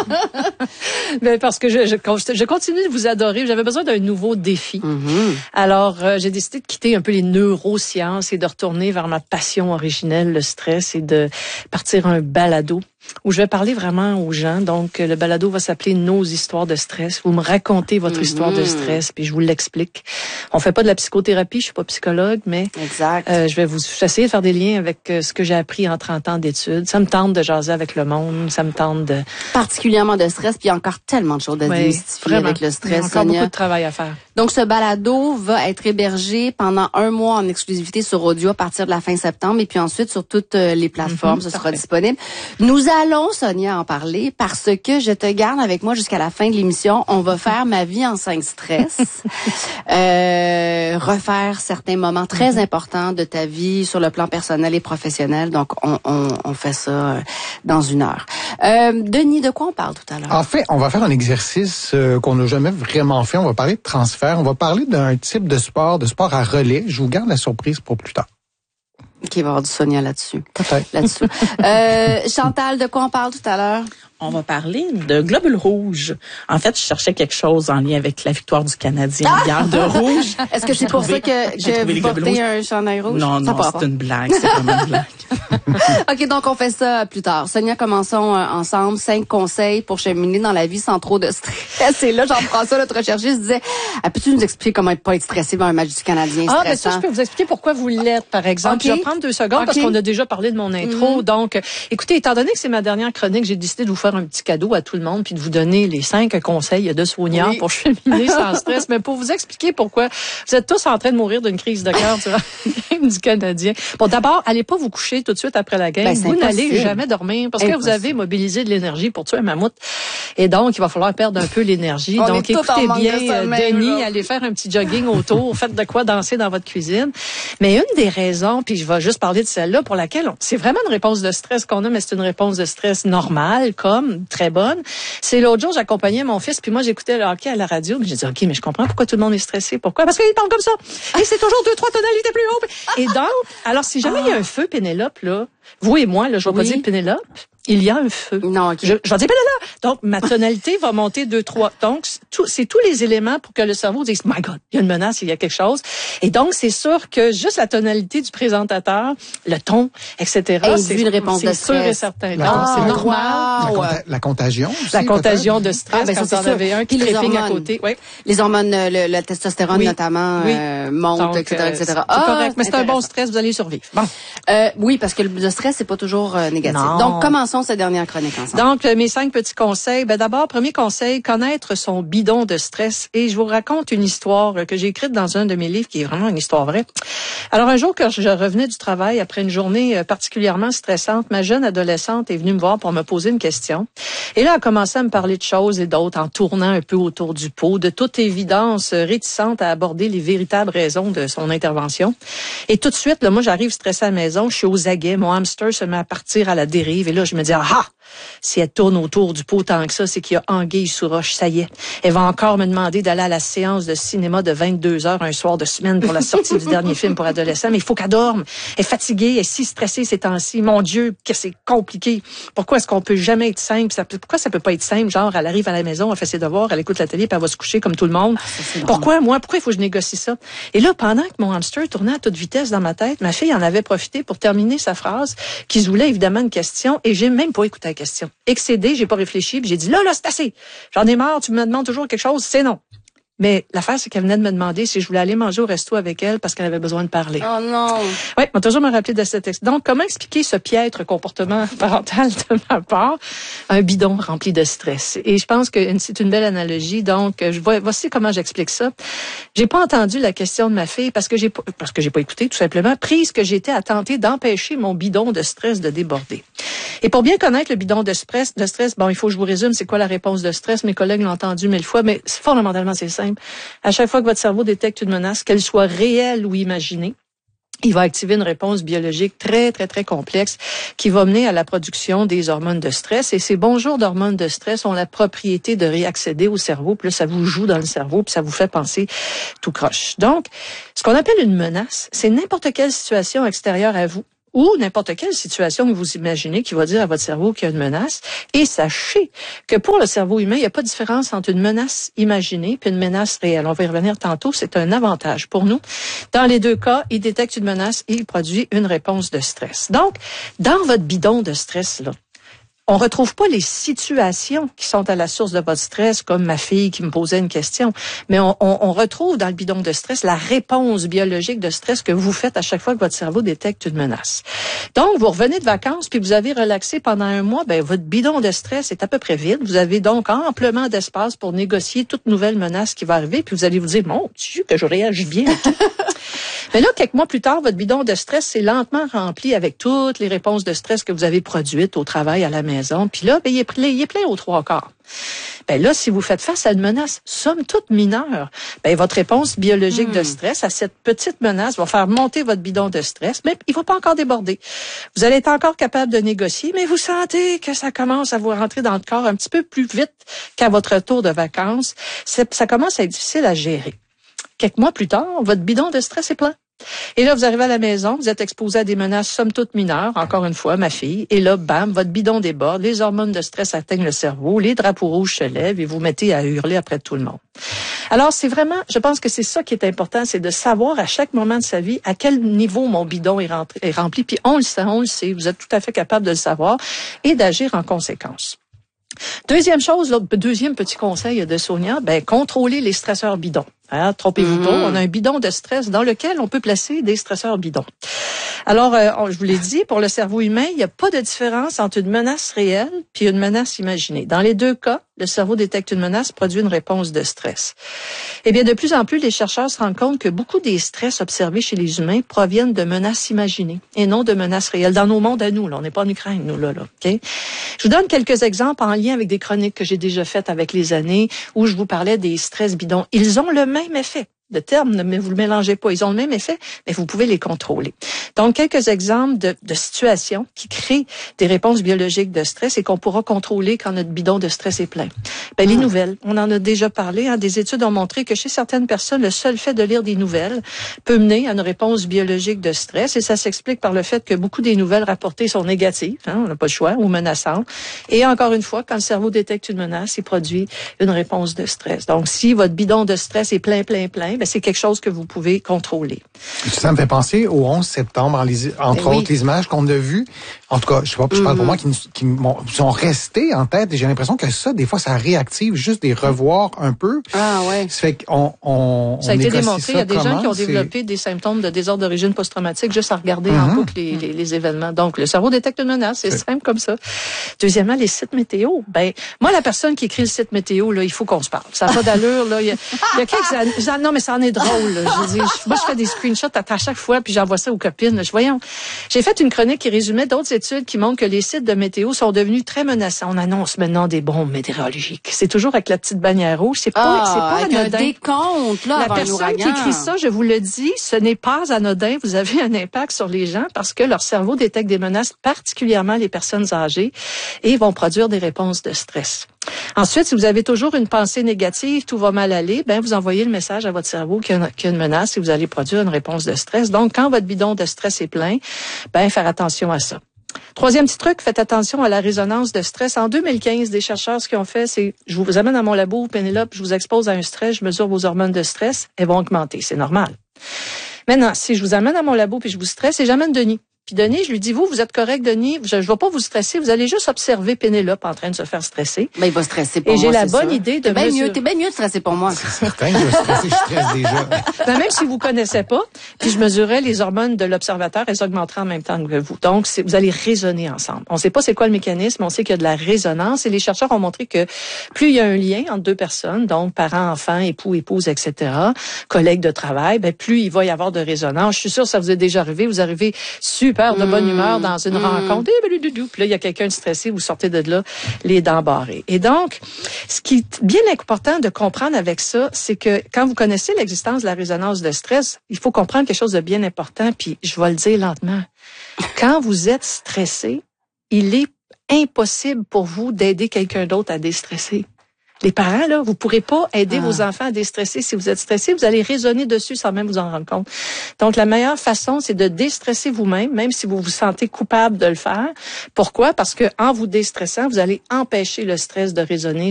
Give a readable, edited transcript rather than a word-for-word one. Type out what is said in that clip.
Ben parce que je continue de vous adorer. J'avais besoin d'un nouveau défi. Alors, j'ai décidé de quitter un peu les neurosciences et de retourner vers ma passion originelle, le stress, et de partir un balado où je vais parler vraiment aux gens. Donc, le balado va s'appeler Nos histoires de stress. Vous me racontez votre histoire de stress, puis je vous l'explique. On fait pas de la psychothérapie, je suis pas psychologue, mais je vais essayer de faire des liens avec ce que j'ai appris en 30 ans d'études. Ça me tente de jaser avec le monde, ça me tente de... Particulièrement de stress, puis il y a encore tellement de choses à démystifier avec le stress. Il y a encore beaucoup de travail à faire. Donc, ce balado va être hébergé pendant 1 mois en exclusivité sur audio à partir de la fin septembre et puis ensuite sur toutes les plateformes, ce sera disponible. Nous allons, Sonia, en parler parce que je te garde avec moi jusqu'à la fin de l'émission. On va faire ma vie en 5 stress, refaire certains moments très importants de ta vie sur le plan personnel et professionnel. Donc, on fait ça dans 1 heure. Denis, de quoi on parle tout à l'heure? En fait, on va faire un exercice qu'on n'a jamais vraiment fait. On va parler de transfert. On va parler d'un type de sport à relais. Je vous garde la surprise pour plus tard. OK, il va y avoir du Sonia là-dessus. Peut-être. Là-dessus. Chantal, de quoi on parle tout à l'heure? On va parler de globules rouges. En fait, je cherchais quelque chose en lien avec la victoire du Canadien hier de rouge. Est-ce que c'est pour ça que vous portez un chandail rouge? Non, c'est une blague. C'est vraiment une blague. OK, donc on fait ça plus tard. Sonia, commençons ensemble. 5 conseils pour cheminer dans la vie sans trop de stress. Et là, Jean-François, notre recherchiste, disait, peux-tu nous expliquer comment pas être stressé dans un match du Canadien stressant? Ben ça, je peux vous expliquer pourquoi vous l'êtes, par exemple. Okay. Je vais prendre 2 secondes parce qu'on a déjà parlé de mon intro. Donc, écoutez, étant donné que c'est ma dernière chronique, j'ai décidé de vous faire un petit cadeau à tout le monde puis de vous donner les 5 conseils de Sonia pour cheminer sans stress. Mais pour vous expliquer pourquoi vous êtes tous en train de mourir d'une crise de cœur durant la game du Canadien. Bon, d'abord, allez pas vous coucher tout de suite après la game. Ben, vous n'allez jamais dormir parce que vous avez mobilisé de l'énergie pour tuer un mammouth. Et donc, il va falloir perdre un peu l'énergie. Donc, écoutez bien, Denis, allez faire un petit jogging autour. Faites de quoi danser dans votre cuisine. Mais une des raisons, puis je vais juste parler de celle-là, pour laquelle c'est vraiment une réponse de stress qu'on a, mais c'est une réponse de stress normale, comme très bonne. C'est l'autre jour, j'accompagnais mon fils, puis moi, j'écoutais le hockey à la radio, puis j'ai dit, OK, mais je comprends pourquoi tout le monde est stressé. Pourquoi? Parce qu'il parle comme ça. Et c'est toujours 2-3 tonalités plus haut. Et donc, alors, si jamais il y a un feu, Pénélope, là, vous et moi, là, je vais pas dire Pénélope, il y a un feu. Non, OK. Je vais dire Pénélope. Donc, ma tonalité va monter 2-3. Donc, c'est tous les éléments pour que le cerveau dise, my God, il y a une menace, il y a quelque chose. Et donc, c'est sûr que juste la tonalité du présentateur, le ton, etc. C'est une réponse de stress. C'est sûr et certain. Donc, c'est normal. La contagion aussi, la contagion de stress, ben, quand on avait un qui trépigne à côté. Oui. Les hormones, le testostérone notamment, monte, donc, etc., etc. C'est correct, mais c'est un bon stress, vous allez survivre. Bon. Oui, parce que le stress, c'est pas toujours négatif. Non. Donc, commençons cette dernière chronique ensemble. Donc, mes 5 petits conseils. Ben, d'abord, premier conseil, connaître son bidon de stress. Et je vous raconte une histoire que j'ai écrite dans un de mes livres qui est vraiment une histoire vraie. Alors, un jour, quand je revenais du travail après une journée particulièrement stressante, ma jeune adolescente est venue me voir pour me poser une question. Et là, elle a commencé à me parler de choses et d'autres en tournant un peu autour du pot, de toute évidence réticente à aborder les véritables raisons de son intervention. Et tout de suite, là, moi, j'arrive stressée à la maison, je suis aux aguets, mon hamster se met à partir à la dérive. Et là, je me dis, si elle tourne autour du pot tant que ça, c'est qu'il y a anguille sous roche, ça y est. Elle va encore me demander d'aller à la séance de cinéma de 22 heures un soir de semaine pour la sortie du dernier film pour adolescents. Mais il faut qu'elle dorme. Elle est fatiguée, elle est si stressée ces temps-ci. Mon Dieu, que c'est compliqué. Pourquoi est-ce qu'on peut jamais être simple? Pourquoi ça peut pas être simple? Genre, elle arrive à la maison, elle fait ses devoirs, elle écoute la télé, puis elle va se coucher comme tout le monde. Pourquoi il faut que je négocie ça? Et là, pendant que mon hamster tournait à toute vitesse dans ma tête, ma fille en avait profité pour terminer sa phrase, qui se voulait évidemment une question, et j'ai même pas écouté la question. Excédé, j'ai pas réfléchi, puis j'ai dit, là, c'est assez. J'en ai marre, tu me demandes toujours quelque chose, c'est non. Mais l'affaire, c'est qu'elle venait de me demander si je voulais aller manger au resto avec elle parce qu'elle avait besoin de parler. Oh non! Oui, m'a toujours me rappeler de ce texte. Donc, comment expliquer ce piètre comportement parental de ma part? Un bidon rempli de stress. Et je pense que c'est une belle analogie. Donc, voici comment j'explique ça. J'ai pas entendu la question de ma fille parce que j'ai pas écouté, tout simplement, prise que j'étais à tenter d'empêcher mon bidon de stress de déborder. Et pour bien connaître le bidon de stress, bon, il faut que je vous résume c'est quoi la réponse de stress. Mes collègues l'ont entendu 1000 fois, mais fondamentalement, c'est simple. À chaque fois que votre cerveau détecte une menace, qu'elle soit réelle ou imaginée, il va activer une réponse biologique très, très, très complexe qui va mener à la production des hormones de stress. Et ces bonjours d'hormones de stress ont la propriété de réaccéder au cerveau. Puis là, ça vous joue dans le cerveau, puis ça vous fait penser tout croche. Donc, ce qu'on appelle une menace, c'est n'importe quelle situation extérieure à vous ou n'importe quelle situation que vous imaginez qui va dire à votre cerveau qu'il y a une menace. Et sachez que pour le cerveau humain, il n'y a pas de différence entre une menace imaginée et une menace réelle. On va y revenir tantôt, c'est un avantage pour nous. Dans les deux cas, il détecte une menace et il produit une réponse de stress. Donc, dans votre bidon de stress, là, on retrouve pas les situations qui sont à la source de votre stress, comme ma fille qui me posait une question, mais on retrouve dans le bidon de stress la réponse biologique de stress que vous faites à chaque fois que votre cerveau détecte une menace. Donc, vous revenez de vacances puis vous avez relaxé pendant un mois, ben votre bidon de stress est à peu près vide. Vous avez donc amplement d'espace pour négocier toute nouvelle menace qui va arriver, puis vous allez vous dire, mon Dieu, que je réagis bien. Mais là, quelques mois plus tard, votre bidon de stress s'est lentement rempli avec toutes les réponses de stress que vous avez produites au travail, à la maison. Puis là, ben, il est plein aux 3/4. Ben là, si vous faites face à une menace, somme toute mineure, ben votre réponse biologique de stress à cette petite menace va faire monter votre bidon de stress, mais il va pas encore déborder. Vous allez être encore capable de négocier, mais vous sentez que ça commence à vous rentrer dans le corps un petit peu plus vite qu'à votre retour de vacances. Ça commence à être difficile à gérer. Quelques mois plus tard, votre bidon de stress est plein. Et là, vous arrivez à la maison, vous êtes exposé à des menaces somme toute mineures, encore une fois, ma fille, et là, bam, votre bidon déborde, les hormones de stress atteignent le cerveau, les drapeaux rouges se lèvent et vous mettez à hurler après tout le monde. Alors, c'est vraiment, je pense que c'est ça qui est important, c'est de savoir à chaque moment de sa vie à quel niveau mon bidon est rempli, puis on le sait, vous êtes tout à fait capable de le savoir et d'agir en conséquence. Deuxième chose, deuxième petit conseil de Sonia, contrôler les stresseurs bidons. Trompez-vous pas, on a un bidon de stress dans lequel on peut placer des stresseurs bidons. Alors, je vous l'ai dit, pour le cerveau humain, il n'y a pas de différence entre une menace réelle puis une menace imaginée. Dans les deux cas, le cerveau détecte une menace, produit une réponse de stress. Eh bien, de plus en plus, les chercheurs se rendent compte que beaucoup des stress observés chez les humains proviennent de menaces imaginées et non de menaces réelles. Dans nos mondes à nous, là, on n'est pas en Ukraine, nous, là, OK? Je vous donne quelques exemples en lien avec des chroniques que j'ai déjà faites avec les années où je vous parlais des stress bidons. Ils ont le même effet. Le terme, mais vous le mélangez pas. Ils ont le même effet, mais vous pouvez les contrôler. Donc, quelques exemples de situations qui créent des réponses biologiques de stress et qu'on pourra contrôler quand notre bidon de stress est plein. Les nouvelles, on en a déjà parlé. Des études ont montré que chez certaines personnes, le seul fait de lire des nouvelles peut mener à une réponse biologique de stress et ça s'explique par le fait que beaucoup des nouvelles rapportées sont négatives, on n'a pas le choix, ou menaçantes. Et encore une fois, quand le cerveau détecte une menace, il produit une réponse de stress. Donc, si votre bidon de stress est plein, c'est quelque chose que vous pouvez contrôler. Ça me fait penser au 11 septembre, entre autres, les images qu'on a vues. En tout cas, je parle pour moi, qui sont restées en tête. Et j'ai l'impression que ça, des fois, ça réactive juste les revoir un peu. Ah ouais. Ça fait qu'on ça a été démontré. Il y a des gens qui ont développé des symptômes de désordre d'origine post-traumatique juste à regarder en boucle les événements. Donc, le cerveau détecte une menace. C'est simple comme ça. Deuxièmement, les sites météo. Moi, la personne qui écrit le site météo, là, il faut qu'on se parle. Ça n'a pas d'allure, là. Il y a quelques années. Non, mais ça en est drôle, là. Moi, je fais des screenshots à chaque fois, puis j'envoie ça aux copines. Voyons. J'ai fait une chronique qui résumait d'autres études qui montrent que les sites de météo sont devenus très menaçants. On annonce maintenant des bombes météorologiques. C'est toujours avec la petite bannière rouge. C'est pas avec anodin. Un décompte, là, la personne qui écrit ça, je vous le dis, ce n'est pas anodin. Vous avez un impact sur les gens parce que leur cerveau détecte des menaces, particulièrement les personnes âgées, et vont produire des réponses de stress. Ensuite, si vous avez toujours une pensée négative, tout va mal aller, vous envoyez le message à votre cerveau qu'il y a une menace et vous allez produire une réponse de stress. Donc, quand votre bidon de stress est plein, faire attention à ça. Troisième petit truc, faites attention à la résonance de stress. En 2015, des chercheurs, ce qu'ils ont fait, c'est, je vous amène à mon labo, Pénélope, je vous expose à un stress, je mesure vos hormones de stress, elles vont augmenter. C'est normal. Maintenant, si je vous amène à mon labo puis je vous stresse et j'amène Denis. Puis Denis, je lui dis, vous êtes correct, Denis, je vais pas vous stresser, vous allez juste observer Pénélope en train de se faire stresser. Il va stresser pour moi, et j'ai la bonne idée de T'es bien mieux de stresser pour moi. C'est certain que je stresse déjà. Même si vous connaissez pas, puis je mesurais les hormones de l'observateur, elles augmenteraient en même temps que vous. Donc, vous allez raisonner ensemble. On sait pas c'est quoi le mécanisme, on sait qu'il y a de la résonance et les chercheurs ont montré que plus il y a un lien entre deux personnes, donc parents, enfants, époux, épouse, etc., collègues de travail, plus il va y avoir de résonance. Je suis sûre que ça vous est déjà arrivé. Vous arrivez super de bonne humeur dans une rencontre. Puis là, il y a quelqu'un de stressé, vous sortez de là les dents barrées. Et donc, ce qui est bien important de comprendre avec ça, c'est que quand vous connaissez l'existence de la résonance de stress, il faut comprendre quelque chose de bien important, puis je vais le dire lentement. Quand vous êtes stressé, il est impossible pour vous d'aider quelqu'un d'autre à déstresser. Les parents, là, vous pourrez pas aider vos enfants à déstresser. Si vous êtes stressé, vous allez raisonner dessus sans même vous en rendre compte. Donc, la meilleure façon, c'est de déstresser vous-même, même si vous vous sentez coupable de le faire. Pourquoi? Parce que en vous déstressant, vous allez empêcher le stress de résonner